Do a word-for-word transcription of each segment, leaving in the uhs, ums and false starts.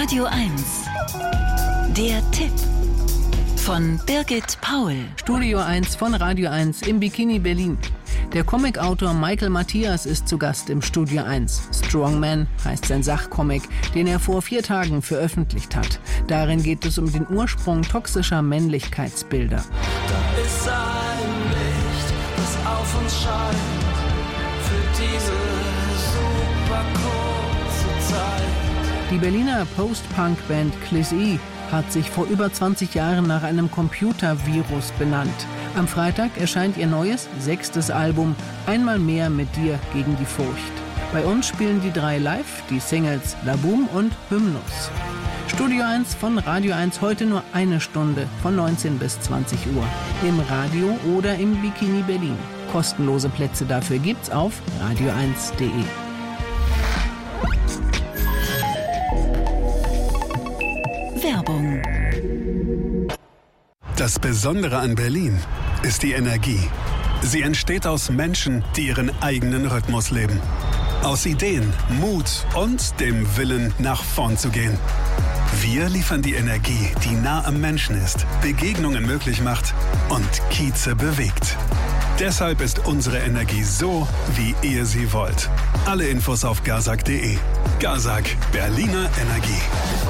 Radio eins. Der Tipp von Birgit Paul. Studio eins von Radio eins im Bikini Berlin. Der Comicautor Michael Matthias ist zu Gast im Studio eins. Strongman heißt sein Sachcomic, den er vor vier Tagen veröffentlicht hat. Darin geht es um den Ursprung toxischer Männlichkeitsbilder. Da ist ein Licht, das auf uns scheint, für diese super kurze Zeit. Die Berliner Post-Punk-Band Cliss E hat sich vor über zwanzig Jahren nach einem Computervirus benannt. Am Freitag erscheint ihr neues, sechstes Album Einmal mehr mit dir gegen die Furcht. Bei uns spielen die drei live, die Singles Laboom und Hymnus. Studio eins von Radio eins, heute nur eine Stunde von neunzehn bis zwanzig Uhr. Im Radio oder im Bikini Berlin. Kostenlose Plätze dafür gibt's auf radio eins punkt de. Werbung. Das Besondere an Berlin ist die Energie. Sie entsteht aus Menschen, die ihren eigenen Rhythmus leben. Aus Ideen, Mut und dem Willen, nach vorn zu gehen. Wir liefern die Energie, die nah am Menschen ist, Begegnungen möglich macht und Kieze bewegt. Deshalb ist unsere Energie so, wie ihr sie wollt. Alle Infos auf gazak punkt de. Gazak, Berliner Energie.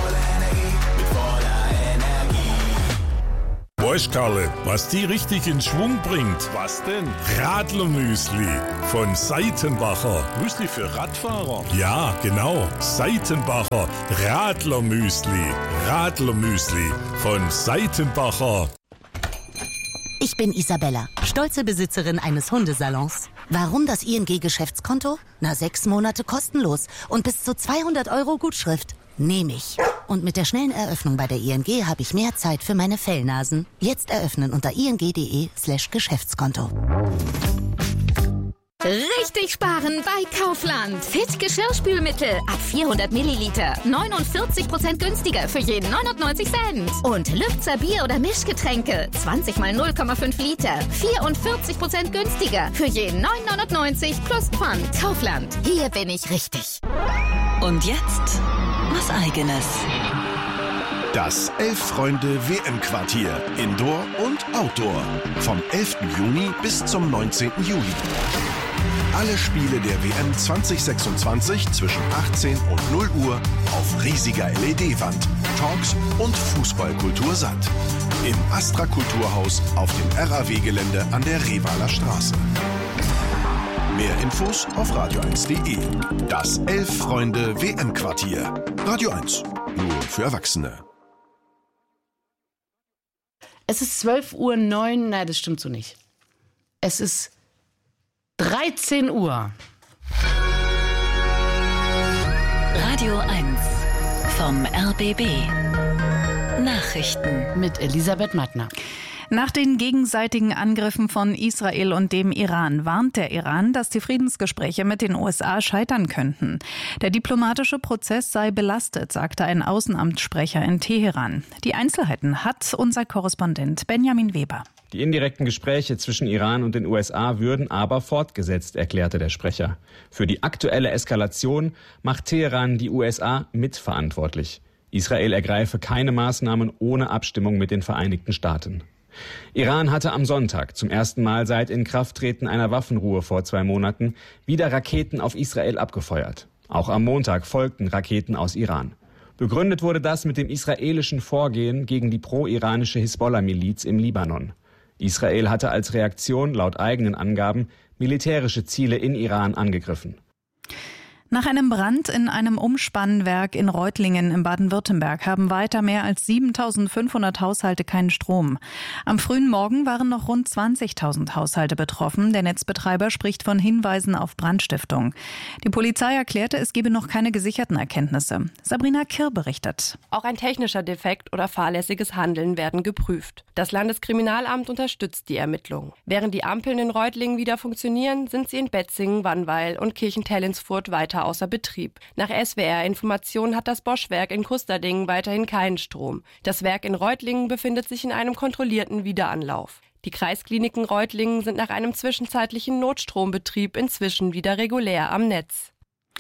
Weißt Karle, was die richtig in Schwung bringt? Was denn? Radlermüsli von Seitenbacher. Müsli für Radfahrer? Ja, genau. Seitenbacher Radlermüsli. Radlermüsli von Seitenbacher. Ich bin Isabella, stolze Besitzerin eines Hundesalons. Warum das I N G-Geschäftskonto? Na, sechs Monate kostenlos und bis zu zweihundert Euro Gutschrift. Nehme ich. Und mit der schnellen Eröffnung bei der I N G habe ich mehr Zeit für meine Fellnasen. Jetzt eröffnen unter ing.de slash Geschäftskonto. Richtig sparen bei Kaufland. Fit Geschirrspülmittel ab vierhundert Milliliter. neunundvierzig Prozent günstiger für jeden neunundneunzig Cent. Und Lübzer Bier- oder Mischgetränke. zwanzig mal null Komma fünf Liter. vierundvierzig Prozent günstiger für jeden neun neunundneunzig plus Pfand. Kaufland. Hier bin ich richtig. Und jetzt was Eigenes. Das Elf-Freunde-W M-Quartier. Indoor und Outdoor. Vom elften Juni bis zum neunzehnten Juli. Alle Spiele der W M zwanzig sechsundzwanzig zwischen achtzehn und null Uhr auf riesiger L E D-Wand, Talks und Fußballkultur satt. Im Astra Kulturhaus auf dem R A W-Gelände an der Revaler Straße. Mehr Infos auf radio eins punkt de. Das Elf-Freunde-W M-Quartier. Radio eins. Nur für Erwachsene. Es ist zwölf Uhr neun. Nein, das stimmt so nicht. Es ist dreizehn Uhr. Radio eins vom R B B. Nachrichten mit Elisabeth Mattner. Nach den gegenseitigen Angriffen von Israel und dem Iran warnt der Iran, dass die Friedensgespräche mit den U S A scheitern könnten. Der diplomatische Prozess sei belastet, sagte ein Außenamtssprecher in Teheran. Die Einzelheiten hat unser Korrespondent Benjamin Weber. Die indirekten Gespräche zwischen Iran und den U S A würden aber fortgesetzt, erklärte der Sprecher. Für die aktuelle Eskalation macht Teheran die U S A mitverantwortlich. Israel ergreife keine Maßnahmen ohne Abstimmung mit den Vereinigten Staaten. Iran hatte am Sonntag zum ersten Mal seit Inkrafttreten einer Waffenruhe vor zwei Monaten wieder Raketen auf Israel abgefeuert. Auch am Montag folgten Raketen aus Iran. Begründet wurde das mit dem israelischen Vorgehen gegen die pro-iranische Hisbollah-Miliz im Libanon. Israel hatte als Reaktion laut eigenen Angaben militärische Ziele in Iran angegriffen. Nach einem Brand in einem Umspannwerk in Reutlingen im Baden-Württemberg haben weiter mehr als siebentausendfünfhundert Haushalte keinen Strom. Am frühen Morgen waren noch rund zwanzigtausend Haushalte betroffen. Der Netzbetreiber spricht von Hinweisen auf Brandstiftung. Die Polizei erklärte, es gebe noch keine gesicherten Erkenntnisse. Sabrina Kirr berichtet. Auch ein technischer Defekt oder fahrlässiges Handeln werden geprüft. Das Landeskriminalamt unterstützt die Ermittlungen. Während die Ampeln in Reutlingen wieder funktionieren, sind sie in Betzingen, Wannweil und Kirchentellensfurt weiter außer Betrieb. Nach S W R-Informationen hat das Bosch-Werk in Kusterdingen weiterhin keinen Strom. Das Werk in Reutlingen befindet sich in einem kontrollierten Wiederanlauf. Die Kreiskliniken Reutlingen sind nach einem zwischenzeitlichen Notstrombetrieb inzwischen wieder regulär am Netz.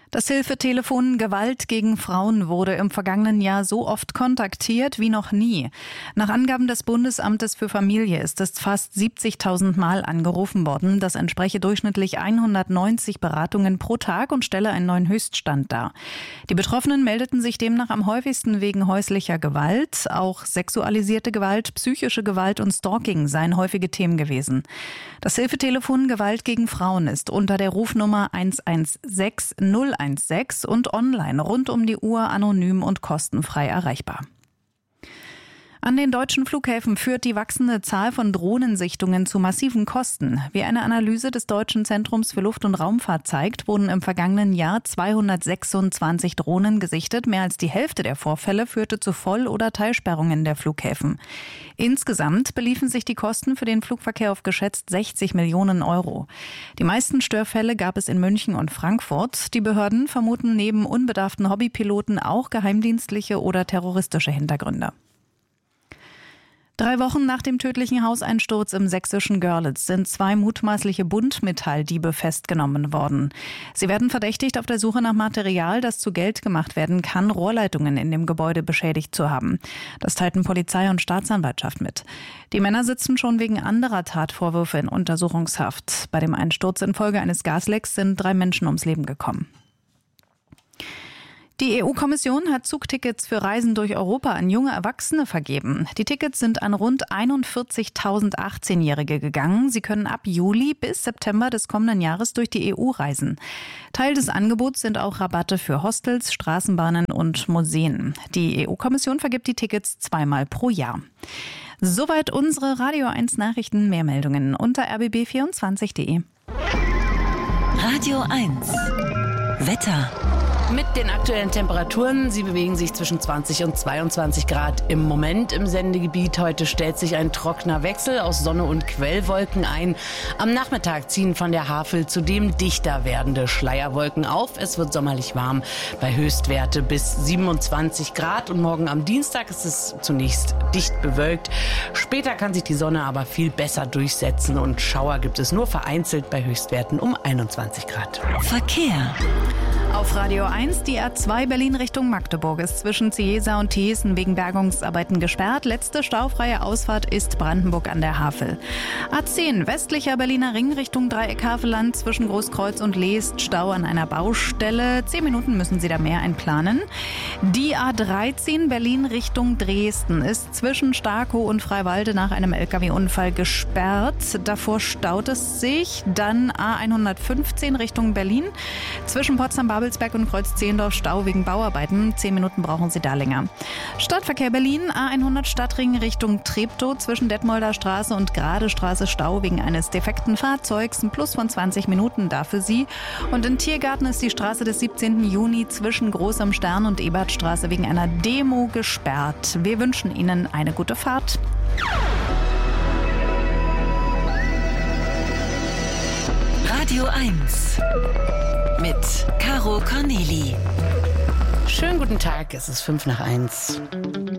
Das Hilfetelefon Gewalt gegen Frauen wurde im vergangenen Jahr so oft kontaktiert wie noch nie. Nach Angaben des Bundesamtes für Familie ist es fast siebzigtausend Mal angerufen worden. Das entspreche durchschnittlich hundertneunzig Beratungen pro Tag und stelle einen neuen Höchststand dar. Die Betroffenen meldeten sich demnach am häufigsten wegen häuslicher Gewalt. Auch sexualisierte Gewalt, psychische Gewalt und Stalking seien häufige Themen gewesen. Das Hilfetelefon Gewalt gegen Frauen ist unter der Rufnummer eins eins sechs null eins sechs und online rund um die Uhr anonym und kostenfrei erreichbar. An den deutschen Flughäfen führt die wachsende Zahl von Drohnensichtungen zu massiven Kosten. Wie eine Analyse des Deutschen Zentrums für Luft- und Raumfahrt zeigt, wurden im vergangenen Jahr zweihundertsechsundzwanzig Drohnen gesichtet. Mehr als die Hälfte der Vorfälle führte zu Voll- oder Teilsperrungen der Flughäfen. Insgesamt beliefen sich die Kosten für den Flugverkehr auf geschätzt sechzig Millionen Euro. Die meisten Störfälle gab es in München und Frankfurt. Die Behörden vermuten neben unbedarften Hobbypiloten auch geheimdienstliche oder terroristische Hintergründe. Drei Wochen nach dem tödlichen Hauseinsturz im sächsischen Görlitz sind zwei mutmaßliche Buntmetalldiebe festgenommen worden. Sie werden verdächtigt, auf der Suche nach Material, das zu Geld gemacht werden kann, Rohrleitungen in dem Gebäude beschädigt zu haben. Das teilten Polizei und Staatsanwaltschaft mit. Die Männer sitzen schon wegen anderer Tatvorwürfe in Untersuchungshaft. Bei dem Einsturz infolge eines Gaslecks sind drei Menschen ums Leben gekommen. Die E U-Kommission hat Zugtickets für Reisen durch Europa an junge Erwachsene vergeben. Die Tickets sind an rund einundvierzigtausend achtzehnjährige gegangen. Sie können ab Juli bis September des kommenden Jahres durch die E U reisen. Teil des Angebots sind auch Rabatte für Hostels, Straßenbahnen und Museen. Die E U-Kommission vergibt die Tickets zweimal pro Jahr. Soweit unsere Radio eins Nachrichten. Mehr Meldungen unter r b b vierundzwanzig punkt d e. Radio eins Wetter. Mit den aktuellen Temperaturen, sie bewegen sich zwischen zwanzig und zweiundzwanzig Grad im Moment im Sendegebiet. Heute stellt sich ein trockener Wechsel aus Sonne und Quellwolken ein. Am Nachmittag ziehen von der Havel zudem dichter werdende Schleierwolken auf. Es wird sommerlich warm bei Höchstwerte bis siebenundzwanzig Grad. Und morgen am Dienstag ist es zunächst dicht bewölkt. Später kann sich die Sonne aber viel besser durchsetzen und Schauer gibt es nur vereinzelt bei Höchstwerten um einundzwanzig Grad. Verkehr. Auf Radio eins, die A zwei Berlin Richtung Magdeburg ist zwischen Ciesa und Thiessen wegen Bergungsarbeiten gesperrt. Letzte staufreie Ausfahrt ist Brandenburg an der Havel. A zehn westlicher Berliner Ring Richtung Dreieck-Havelland zwischen Großkreuz und Leest Stau an einer Baustelle. Zehn Minuten müssen Sie da mehr einplanen. Die A dreizehn Berlin Richtung Dresden ist zwischen Starkow und Freiwalde nach einem L K W-Unfall gesperrt. Davor staut es sich. Dann A hundertfünfzehn Richtung Berlin zwischen Potsdam-Babelsberg und Kreuz-Zehlendorf Stau wegen Bauarbeiten. Zehn Minuten brauchen Sie da länger. Stadtverkehr Berlin, A hundert Stadtring Richtung Treptow zwischen Detmolder Straße und Gradestraße Stau wegen eines defekten Fahrzeugs. Ein Plus von zwanzig Minuten da für Sie. Und in Tiergarten ist die Straße des siebzehnten Juni zwischen Großem Stern und Ebertstraße wegen einer Demo gesperrt. Wir wünschen Ihnen eine gute Fahrt. Radio eins mit Caro Corneli. Schönen guten Tag, es ist fünf nach eins.